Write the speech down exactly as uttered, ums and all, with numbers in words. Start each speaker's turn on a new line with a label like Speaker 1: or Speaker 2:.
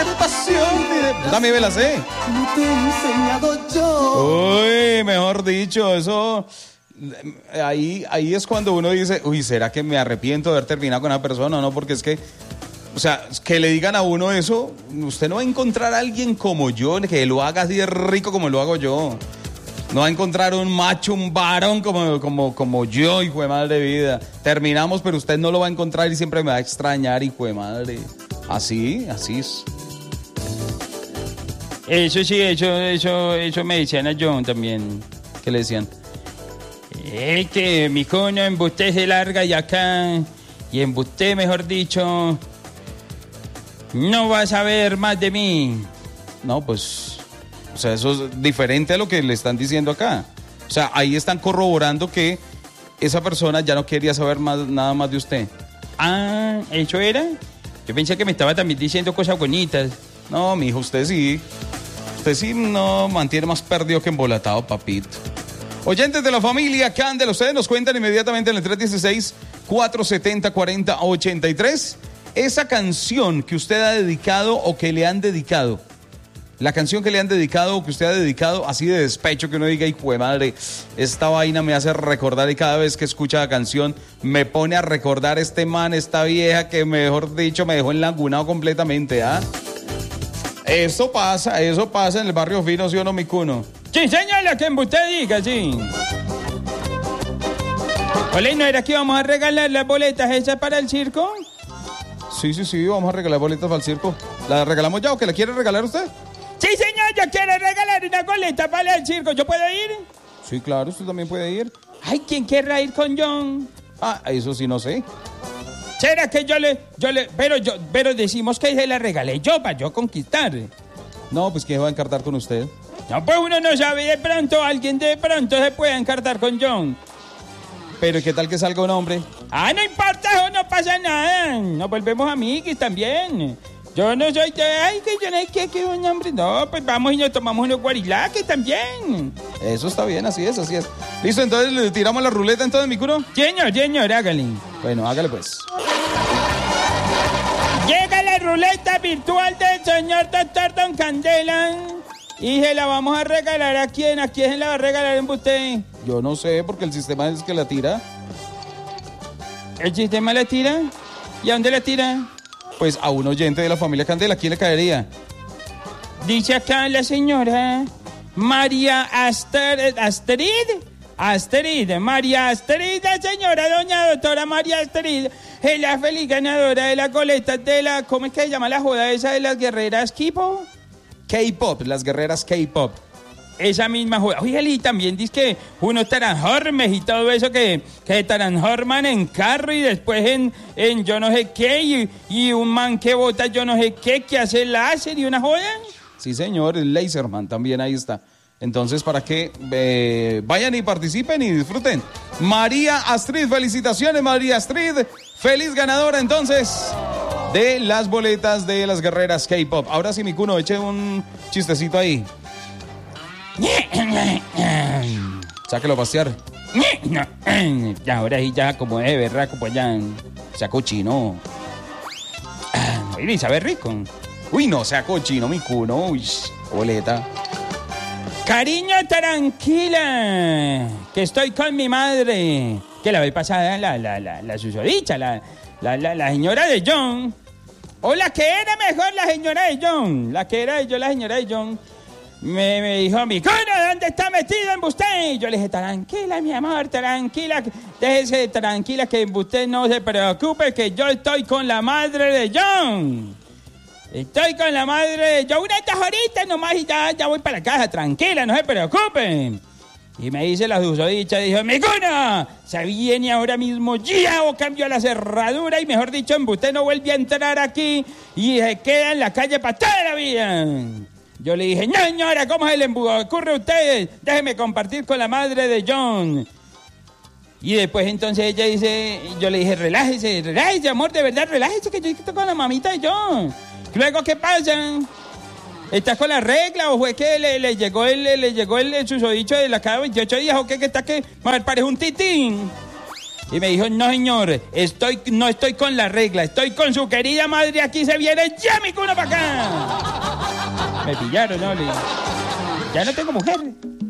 Speaker 1: Yo también me la sé.
Speaker 2: No te he enseñado yo.
Speaker 1: Uy, mejor dicho, eso... Ahí, ahí es cuando uno dice, uy, ¿será que me arrepiento de haber terminado con una persona? No, porque es que... O sea, que le digan a uno eso, usted no va a encontrar a alguien como yo, que lo haga así de rico como lo hago yo. No va a encontrar un macho, un varón como, como, como yo, hijo de madre vida. Terminamos, pero usted no lo va a encontrar y siempre me va a extrañar, hijo de madre. Así, así es.
Speaker 3: Eso sí, eso, eso, eso me decían a John también.
Speaker 1: ¿Qué le decían?
Speaker 3: Es que mi cono embuste se larga y acá, y embuste, mejor dicho, no vas a ver más de mí.
Speaker 1: No, pues, o sea, eso es diferente a lo que le están diciendo acá. O sea, ahí están corroborando que esa persona ya no quería saber más, nada más de usted.
Speaker 3: Ah, ¿eso era? Yo pensé que me estaba también diciendo cosas bonitas.
Speaker 1: No, mijo, usted sí. Usted sí no mantiene más perdido que embolatado, papito. Oyentes de la familia Candela, ustedes nos cuentan inmediatamente en el tres uno seis, cuatro siete cero, cuatro cero ocho tres esa canción que usted ha dedicado o que le han dedicado. La canción que le han dedicado o que usted ha dedicado así de despecho, que uno diga, hijo de madre, esta vaina me hace recordar, y cada vez que escucha la canción me pone a recordar este man, esta vieja que mejor dicho me dejó enlagunado completamente, ¿ah? Eso pasa, eso pasa en el barrio fino, ¿sí o no, mi cuno?
Speaker 3: Sí, señora, que usted diga, sí. Ole, ¿no era que íbamos a regalar las boletas esas para el circo?
Speaker 1: Sí, sí, sí, vamos a regalar boletas para el circo. ¿La regalamos ya o que la quiere regalar usted?
Speaker 3: Sí, señor, yo quiero regalar una boleta para el circo. ¿Yo puedo ir?
Speaker 1: Sí, claro, usted también puede ir.
Speaker 3: Ay, ¿quién querrá ir con John?
Speaker 1: Ah, eso sí no sé.
Speaker 3: ¿Será que yo le, yo le, pero yo, pero decimos que se la regalé yo para yo conquistar?
Speaker 1: No, pues ¿quién va a encartar con usted?
Speaker 3: No, pues uno no sabe, de pronto alguien de pronto se puede encartar con John.
Speaker 1: Pero ¿qué tal que salga un hombre?
Speaker 3: Ah, no importa, no pasa nada. Nos volvemos amigos también. Yo no soy de, ay, que yo no sé qué, que un hombre. No, pues vamos y nos tomamos unos guarilaques también.
Speaker 1: Eso está bien, así es, así es. Listo, entonces le tiramos la ruleta entonces, mi cuno.
Speaker 3: Señor, señor, hágale.
Speaker 1: Bueno, hágale pues.
Speaker 3: Llega la ruleta virtual del señor doctor Don Candela. Y se la vamos a regalar a quién, a quién se la va a regalar en usted.
Speaker 1: Yo no sé, porque el sistema es que la tira.
Speaker 3: ¿El sistema la tira? ¿Y a dónde la tira?
Speaker 1: Pues a un oyente de la familia Candela, ¿a quién le caería?
Speaker 3: Dice acá la señora María Aster, Astrid. Astrid, María Astrid, la señora doña doctora María Astrid, es la feliz ganadora de la coleta de la, ¿cómo es que se llama la joda esa de las guerreras K-pop?
Speaker 1: K-pop, las guerreras K-pop.
Speaker 3: Esa misma joda. Oye, y también dice que unos taranjormes y todo eso que, que taranjorman en carro y después en, en yo no sé qué y, y un man que bota yo no sé qué, que hace láser y una joda.
Speaker 1: Sí, señor, el Laserman también ahí está. Entonces, para que eh, vayan y participen y disfruten. María Astrid, felicitaciones, María Astrid. Feliz ganadora, entonces, de las boletas de las guerreras K-pop. Ahora sí, mi cuno, eche un chistecito ahí. Sáquelo a pasear.
Speaker 3: No, ahora sí ya como es, ¿verdad? Como ya sea cochino. Uy, sabe rico.
Speaker 1: Uy, no sea cochino, mi cuno. Uy, boleta.
Speaker 3: Cariño, tranquila, que estoy con mi madre. Que la vez pasada, la, la, la, la susodicha, la, la, la, la señora de John. O la que era mejor, la señora de John. La que era yo, la señora de John. Me, me dijo, mi cono, ¿dónde está metido en usted? Y yo le dije, tranquila, mi amor, tranquila, déjese tranquila, que usted no se preocupe, que yo estoy con la madre de John. Estoy con la madre de John, unas dos horitas nomás y ya, ya voy para la casa, tranquila, no se preocupe. Y me dice la susodicha, dijo, mi cono, se viene ahora mismo ya o cambio la cerradura y mejor dicho, usted no vuelve a entrar aquí y se queda en la calle para toda la vida. Yo le dije, no, señora, ¿cómo se le ocurre a usted? Déjeme compartir con la madre de John. Y después entonces ella dice, yo le dije, relájese, relájese, amor, de verdad, relájese, que yo estoy con la mamita de John. Luego, ¿qué pasa? ¿Estás con la regla o fue que le, le llegó el, le llegó el, el susodicho de la cada veintiocho días o qué? Que está que, a ver, parece un titín. Y me dijo, no señor, estoy, no estoy con la regla, estoy con su querida madre, aquí se viene ya mi cuna para acá. Me pillaron, ¿no? Le- Ya no tengo mujer.